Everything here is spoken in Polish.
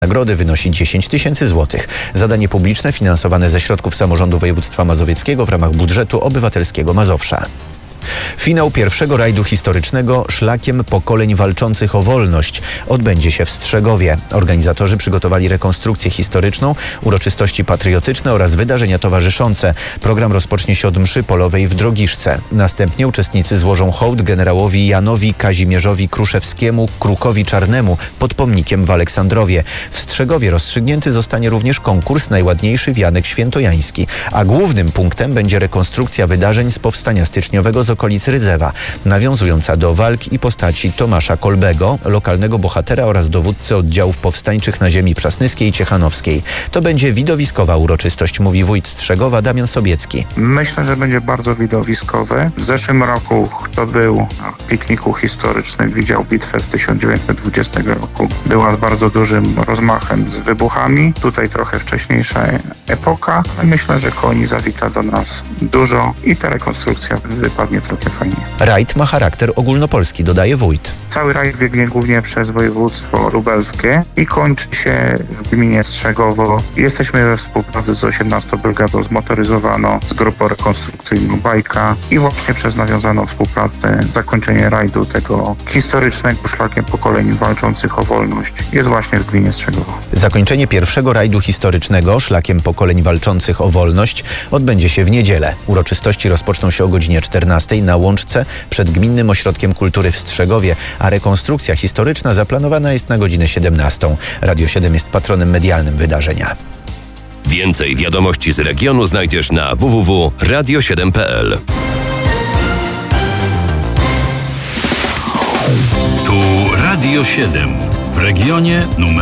Nagrody wynosi 10 000 złotych. Zadanie publiczne finansowane ze środków samorządu województwa mazowieckiego w ramach budżetu obywatelskiego Mazowsza. Finał pierwszego rajdu historycznego Szlakiem Pokoleń Walczących o Wolność odbędzie się w Strzegowie. Organizatorzy przygotowali rekonstrukcję historyczną, uroczystości patriotyczne oraz wydarzenia towarzyszące. Program rozpocznie się od mszy polowej w Drogiszce. Następnie uczestnicy złożą hołd generałowi Janowi Kazimierzowi Kruszewskiemu Krukowi Czarnemu pod pomnikiem w Aleksandrowie. W Strzegowie rozstrzygnięty zostanie również konkurs Najładniejszy wianek świętojański, a głównym punktem będzie rekonstrukcja wydarzeń z powstania styczniowego z okolic Rydzewa, nawiązująca do walk i postaci Tomasza Kolbego, lokalnego bohatera oraz dowódcy oddziałów powstańczych na ziemi przasnyskiej i ciechanowskiej. To będzie widowiskowa uroczystość, mówi wójt Strzegowa Damian Sobiecki. Myślę, że będzie bardzo widowiskowy. W zeszłym roku, kto był w pikniku historycznym, widział bitwę z 1920 roku. Była z bardzo dużym rozmachem, z wybuchami. Tutaj trochę wcześniejsza epoka. Myślę, że koni zawita do nas dużo i ta rekonstrukcja wypadnie całkiem fajnie. Rajd ma charakter ogólnopolski, dodaje wójt. Cały rajd biegnie głównie przez województwo lubelskie i kończy się w gminie Strzegowo. Jesteśmy we współpracy z 18 Brygadą Zmotoryzowaną, z grupą rekonstrukcyjną Bajka i właśnie przez nawiązaną współpracę zakończenie rajdu tego historycznego Szlakiem Pokoleń Walczących o Wolność jest właśnie w gminie Strzegowo. Zakończenie pierwszego rajdu historycznego Szlakiem Pokoleń Walczących o Wolność odbędzie się w niedzielę. Uroczystości rozpoczną się o godzinie 14 na Łączce przed Gminnym Ośrodkiem Kultury w Strzegowie, a rekonstrukcja historyczna zaplanowana jest na godzinę 17. Radio 7 jest patronem medialnym wydarzenia. Więcej wiadomości z regionu znajdziesz na www.radio7.pl. Tu Radio 7 w regionie numer